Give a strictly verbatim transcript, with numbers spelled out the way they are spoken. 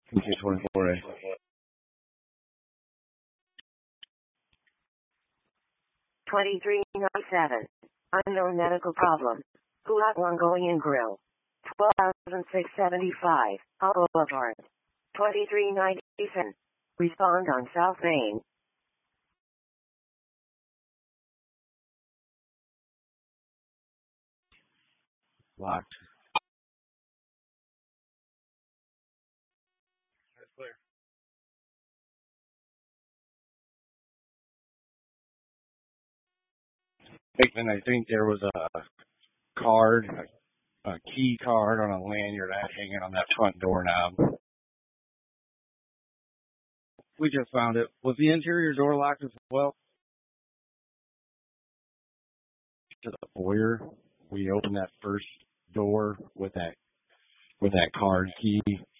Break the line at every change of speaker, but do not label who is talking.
M K twenty-four A.
twenty-three ninety-seven. Unknown medical problem. Gulat Mongolian Grill. twelve thousand six hundred seventy-five. Apple Boulevard. twenty-three ninety-seven. Respond on South Main.
Locked.
That's clear.
And I think there was a card, a, a key card on a lanyard that hanging on that front doorknob. We just found it. Was the interior door locked as well? To the foyer, we opened that first door with that with that card key.